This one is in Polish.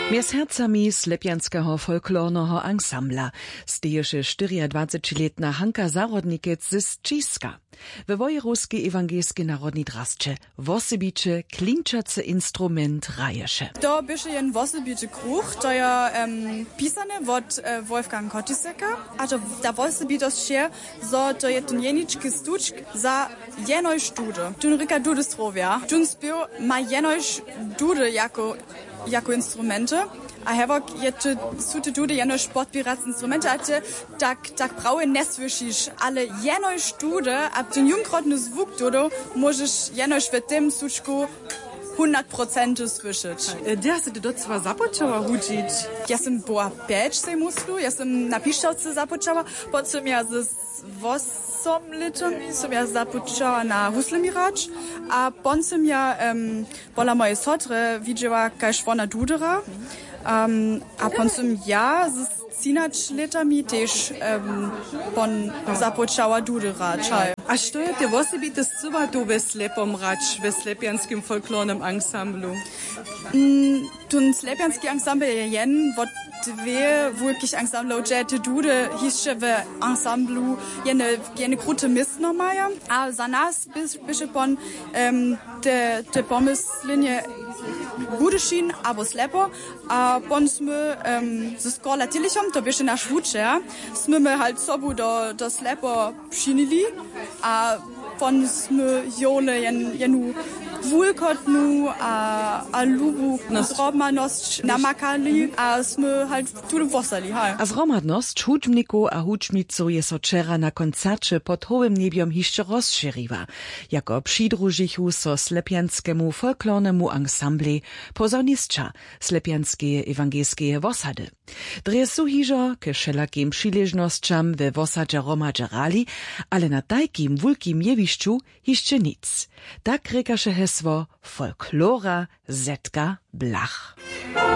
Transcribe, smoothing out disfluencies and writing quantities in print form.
Mjez hercami Slepjanskiego folklornego ansambla steješe 24-letna Hanka Zarodnikec z Čiska. We Wojewódzkiej Ewangelskiej Narodnej Drasce wosebicze klinčace instrument raješe. To byše jen wosebicze kruch, to je pisane od Wolfgang Kottiseka, a to da wosebitost się, so to je ten jeniczki stuczk za jenoj štude. Tun rika dude strovia. Tun spio ma jenoj dude jako instrumente. A hevok je sute dude jeno sportpirats instrumente, a te tak praue neswyšiš, ale jenoj štude, a ten jungrodny zvuk dudo, możesz jenoś w tym suczku 100% słyszeć. Gdzie hast du dort zwar započała hučić? Ja sam była 5 sej muslu, ja sam na piszczałce započała, potem ja z 8 litami sam ja započała na husle mirać, a potem ja pola moje sotre widziała kaž ona dudera, a potem ja z 13 litami też započała dudera. A što je te vosebite scywa tu ve Slepom rać, ve Slepjanskim folklornym ansamblu? Tun Slepjanski ensemble je jen, vod dwie wielkich ensemblu, gdzie te dude hiszcze w ensemblu jene krute misnomaja, a za nas byše pon te pomyslinie Budešin abo Slepo, a pon sme ze skola tilichom, to byše naš vuče, sme me halt sobu do Slepo přinili, a pon sme jole jenu vulkotnu a lubu zrobmanost namakali, a sme halt tude vosali. A zromadnost hudźbników a hudźbniców je so wczera na koncercie pod hołym niebiom hiszcze rozszerzyła, jako przydružichu so Slepjanskiemu folklornemu ansambli pozornistka Slepjanskie Ewangelskiej Wosady. Dreje su hižo ke všelakim przyležnosćam we wosadzie romadžerali, ale na tajkim wulkim jewišću hišće nic. Tak rekaše hesło Folklora Zetka Blach.